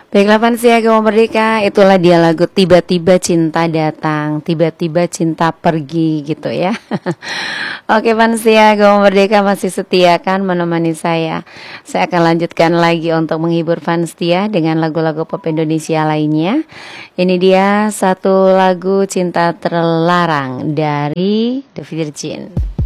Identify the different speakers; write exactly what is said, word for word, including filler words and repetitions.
Speaker 1: Baiklah Vansia Agama Merdeka, itulah dia lagu Tiba-tiba Cinta Datang, Tiba-tiba Cinta Pergi gitu ya. Oke Vansia Agama Merdeka masih setia kan menemani saya. Saya akan lanjutkan lagi untuk menghibur Vansia dengan lagu-lagu pop Indonesia lainnya. Ini dia satu lagu Cinta Terlarang dari The Virgin.